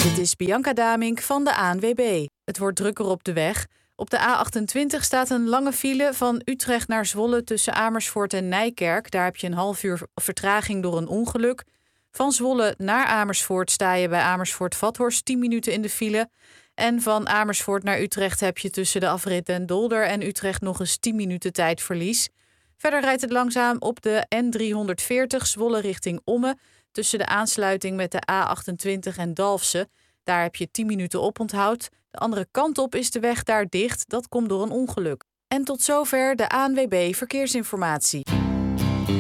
Dit is Bianca Damink van de ANWB. Het wordt drukker op de weg. Op de A28 staat een lange file van Utrecht naar Zwolle tussen Amersfoort en Nijkerk. Daar heb je een half uur vertraging door een ongeluk. Van Zwolle naar Amersfoort sta je bij Amersfoort-Vathorst 10 minuten in de file. En van Amersfoort naar Utrecht heb je tussen de afrit Den Dolder en Utrecht nog eens 10 minuten tijdverlies. Verder rijdt het langzaam op de N340 Zwolle richting Ommen tussen de aansluiting met de A28 en Dalfsen. Daar heb je 10 minuten oponthoud. De andere kant op is de weg daar dicht. Dat komt door een ongeluk. En tot zover de ANWB Verkeersinformatie.